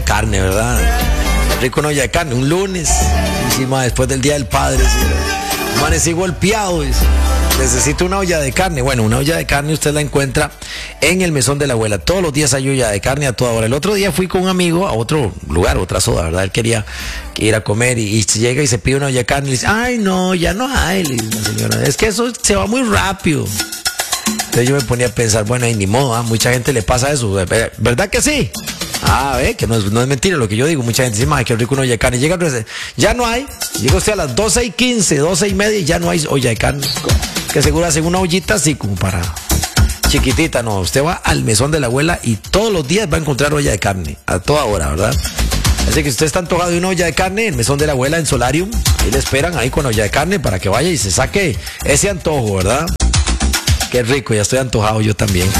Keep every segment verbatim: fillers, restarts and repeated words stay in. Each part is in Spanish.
carne, ¿verdad? Rico una olla de carne, un lunes, encima después del Día del Padre, ¿sí? Amanecí golpeado, dice. Necesito una olla de carne. Bueno, una olla de carne usted la encuentra en el mesón de la abuela. Todos los días hay olla de carne a toda hora. El otro día fui con un amigo a otro lugar, otra soda, ¿verdad? Él quería ir a comer y, y llega y se pide una olla de carne y le dice, ay, no, ya no hay, le dice la señora. Es que eso se va muy rápido. Entonces yo me ponía a pensar, bueno, y ni modo, ¿eh? Mucha gente le pasa eso. ¿Verdad que sí? Ah, ve, que no es, no es mentira lo que yo digo. Mucha gente dice, ay, qué rico una olla de carne. Llega, ya no hay. Llega usted a las doce y quince, doce y media y ya no hay olla de carne. Que seguro hacen una ollita así como para chiquitita. No, usted va al mesón de la abuela y todos los días va a encontrar olla de carne. A toda hora, ¿verdad? Así que si usted está antojado de una olla de carne, el mesón de la abuela en Solarium, ahí le esperan ahí con olla de carne para que vaya y se saque ese antojo, ¿verdad? Qué rico, ya estoy antojado yo también.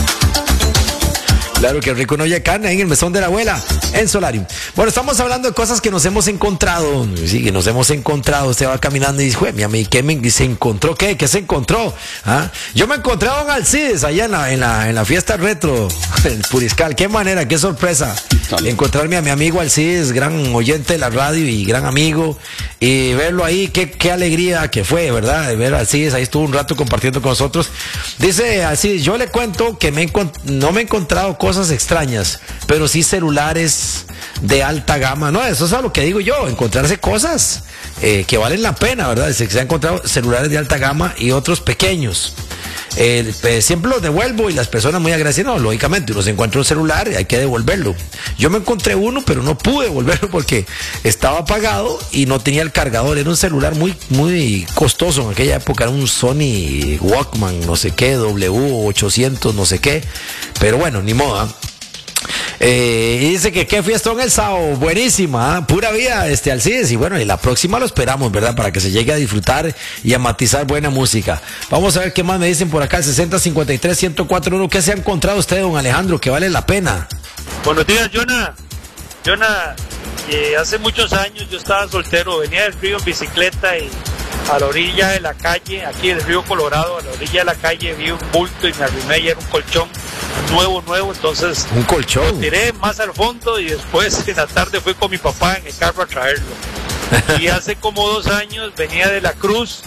Claro que rico una olla de carne ahí en el mesón de la abuela, en Solarium. Bueno, estamos hablando de cosas que nos hemos encontrado. Sí, que nos hemos encontrado. Usted va caminando y dice, güey, mi amigo, ¿qué me, se encontró? ¿Qué? ¿Qué se encontró? ¿Ah? Yo me encontré a Don Alcides allá en la, en la, en la fiesta retro, en Puriscal. Qué manera, qué sorpresa. Dale. Encontrarme a mi amigo Alcides, gran oyente de la radio y gran amigo. Y verlo ahí, qué, qué alegría que fue, ¿verdad? De ver a Alcides, ahí estuvo un rato compartiendo con nosotros. Dice Alcides, yo le cuento que me no me he encontrado cosas cosas extrañas, pero sí celulares de alta gama. No, eso es a lo que digo yo, encontrarse cosas eh, que valen la pena, ¿verdad? Se, se han encontrado celulares de alta gama y otros pequeños. Eh, eh, siempre los devuelvo y las personas muy agradecidas, no, lógicamente, uno se encuentra un celular y hay que devolverlo. Yo me encontré uno, pero no pude devolverlo porque estaba apagado y no tenía el cargador. Era un celular muy, muy costoso en aquella época, era un Sony Walkman, no sé qué, W ochocientos, no sé qué, pero bueno, ni modo. Eh, y dice que qué fiestón el sábado, buenísima, ¿eh? Pura vida, este Alcides, y bueno, y la próxima lo esperamos, ¿verdad? Para que se llegue a disfrutar y a matizar buena música. Vamos a ver qué más me dicen por acá, el sesenta cincuenta y tres ciento cuatro uno. ¿Qué se ha encontrado usted, don Alejandro, que vale la pena? Buenos días, Jonah. Jonah, eh, hace muchos años yo estaba soltero, venía del río en bicicleta y a la orilla de la calle, aquí del río Colorado, a la orilla de la calle vi un bulto y me arrimé y era un colchón nuevo, nuevo, entonces un colchón. Lo tiré más al fondo y después en la tarde fui con mi papá en el carro a traerlo. Y hace como dos años venía de la Cruz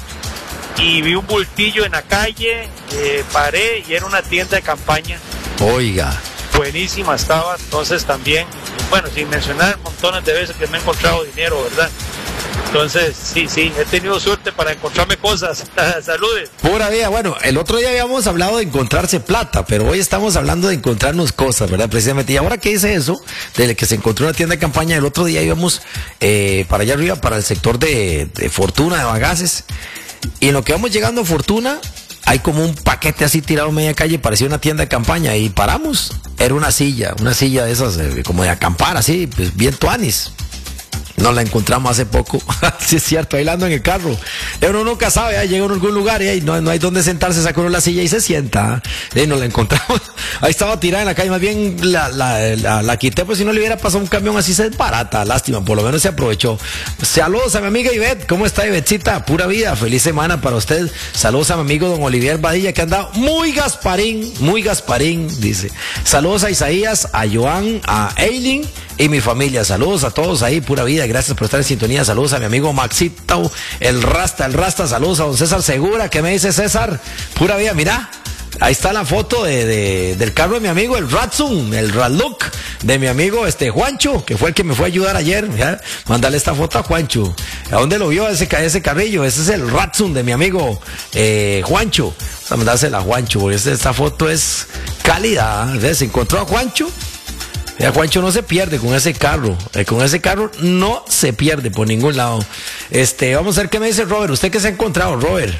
y vi un bultillo en la calle, eh, paré y era una tienda de campaña. Oiga. Buenísima estaba, entonces también, bueno, sin mencionar montones de veces que me he encontrado dinero, ¿verdad? Entonces, sí, sí, he tenido suerte para encontrarme cosas. Saludes. Pura vida. Bueno, el otro día habíamos hablado de encontrarse plata, pero hoy estamos hablando de encontrarnos cosas, ¿verdad? Precisamente. Y ahora que dice eso, desde que se encontró una tienda de campaña, el otro día íbamos eh, para allá arriba, para el sector de, de Fortuna, de Bagaces, y en lo que vamos llegando a Fortuna, hay como un paquete así tirado en media calle, parecía una tienda de campaña, y paramos. Era una silla, una silla de esas, eh, como de acampar, así, pues bien tuanis. Nos la encontramos hace poco. Sí, es cierto, ahí la ando en el carro. Uno nunca sabe, ¿eh? Llega uno a algún lugar y ahí no, no hay donde sentarse, saca uno la silla y se sienta. ¿eh? Y nos la encontramos. Ahí estaba tirada en la calle, más bien la, la, la, la quité, pues si no le hubiera pasado un camión así se desbarata, lástima, por lo menos se aprovechó. Saludos a mi amiga Ivette, ¿cómo está Ivetcita? Pura vida, feliz semana para usted. Saludos a mi amigo don Olivier Badilla, que anda muy Gasparín, muy Gasparín, dice. Saludos a Isaías, a Joan, a Eileen y mi familia. Saludos a todos ahí, pura vida, gracias por estar en sintonía. Saludos a mi amigo Maxito, el Rasta, el Rasta. Saludos a don César Segura, ¿qué me dice César? Pura vida, mira, ahí está la foto de, de, del carro de mi amigo, el Ratsun, el Radlook, de mi amigo este Juancho, que fue el que me fue a ayudar ayer. ¿Ya? Mándale esta foto a Juancho. ¿A dónde lo vio ese, ese carrillo? Ese es el Ratsun de mi amigo eh, Juancho. Vamos a mandársela a Juancho, porque esta foto es cálida. ¿Ves? Se encontró a Juancho. Ya Juancho no se pierde con ese carro, eh, con ese carro no se pierde por ningún lado. Este, vamos a ver qué me dice Robert. ¿Usted qué se ha encontrado, Robert?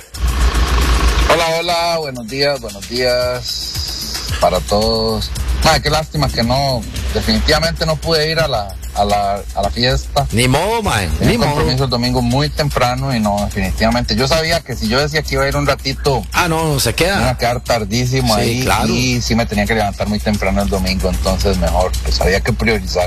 Hola, hola, buenos días, buenos días para todos. Ah, qué lástima que no, definitivamente no pude ir a la, a la, a la fiesta. Ni modo, man, Tenía ni un compromiso modo. el domingo muy temprano y no, definitivamente. Yo sabía que si yo decía que iba a ir un ratito, ah, no, no se queda. me iba a quedar tardísimo sí, ahí claro. Y sí me tenía que levantar muy temprano el domingo, entonces mejor, pues había que priorizar.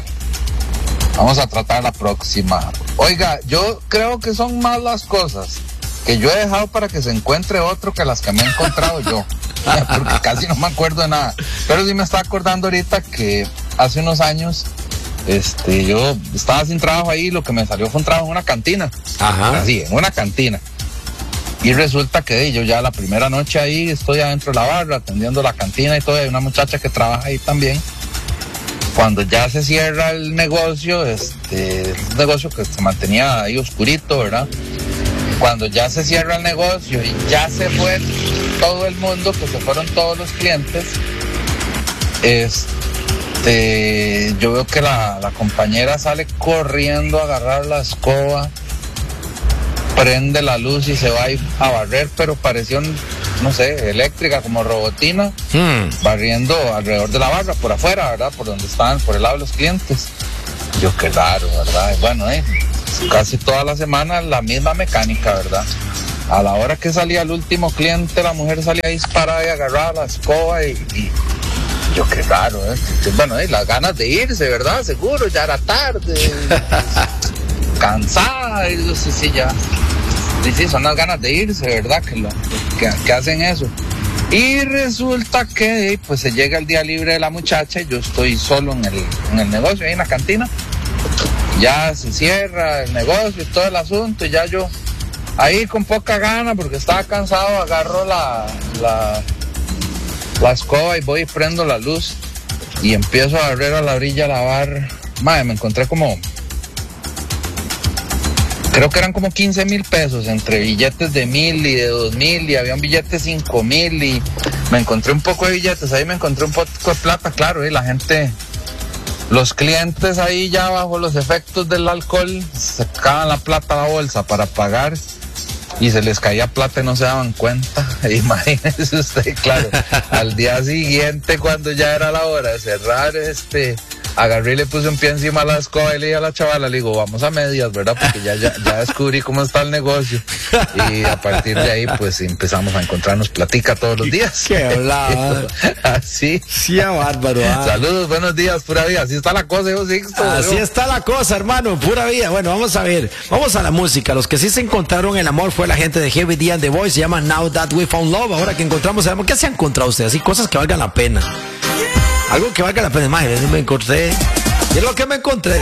Vamos a tratar la próxima. Oiga, yo creo que son más las cosas que yo he dejado para que se encuentre otro que las que me he encontrado yo. Porque casi no me acuerdo de nada. Pero sí me está acordando ahorita que hace unos años Este, yo estaba sin trabajo ahí, lo que me salió fue un trabajo en una cantina. Ajá. Así, en una cantina. Y resulta que yo ya la primera noche ahí estoy adentro de la barra atendiendo la cantina y todo, hay una muchacha que trabaja ahí también. Cuando ya se cierra el negocio, este, un negocio que se mantenía ahí oscurito, ¿verdad? Cuando ya se cierra el negocio y ya se fue todo el mundo, que se fueron todos los clientes, este, yo veo que la, la compañera sale corriendo a agarrar la escoba, prende la luz y se va a ir a barrer, pero pareció, no sé, eléctrica, como robotina, hmm. barriendo alrededor de la barra, por afuera, ¿verdad? Por donde estaban, por el lado de los clientes. Yo, qué raro, ¿verdad? Y bueno, eh, casi toda la semana la misma mecánica, ¿verdad? A la hora que salía el último cliente, la mujer salía disparada y agarraba la escoba y, y yo, qué raro, ¿eh? Bueno, eh, las ganas de irse, ¿verdad? Seguro, ya era tarde, cansada, y sí, sí, ya. Sí, sí, son las ganas de irse, ¿verdad? Que, lo, que, que hacen eso. Y resulta que pues se llega el día libre de la muchacha y yo estoy solo en el, en el negocio, ahí en la cantina. Ya se cierra el negocio y todo el asunto, y ya yo ahí con poca gana, porque estaba cansado, agarro la, la, la escoba y voy y prendo la luz y empiezo a barrer a la orilla a la barra. Madre, me encontré como... Creo que eran como quince mil pesos entre billetes de mil y de dos mil, y había un billete de cinco mil, y me encontré un poco de billetes, ahí me encontré un poco de plata, claro, y la gente, los clientes ahí ya bajo los efectos del alcohol, sacaban la plata a la bolsa para pagar y se les caía plata y no se daban cuenta. Imagínese usted, claro, al día siguiente, cuando ya era la hora de cerrar, este... agarré y le puse un pie encima a la escoba y le dije a la chavala, le digo, vamos a medias, ¿verdad? Porque ya, ya, ya descubrí cómo está el negocio. Y a partir de ahí, pues empezamos a encontrarnos platica todos los días. ¿Qué hablaba? Así. Sí, bárbaro. Ah. Saludos, buenos días, pura vida. Así está la cosa, yo Sixto. Así yo. está la cosa, hermano, pura vida. Bueno, vamos a ver. Vamos a la música. Los que sí se encontraron el amor fue la gente de Heavy D and The Boys. Se llama Now That We Found Love. Ahora que encontramos el amor, ¿qué se ha encontrado usted? Así, cosas que valgan la pena. Algo que valga la pena. Imagínense, me encontré. Y es lo que me encontré.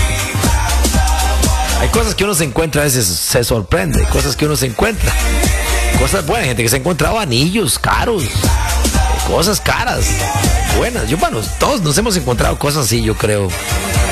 Hay cosas que uno se encuentra, a veces se sorprende. Cosas que uno se encuentra. Cosas buenas, gente que se ha encontrado anillos caros. Cosas caras. Buenas. Yo, bueno, todos nos hemos encontrado cosas así, yo creo.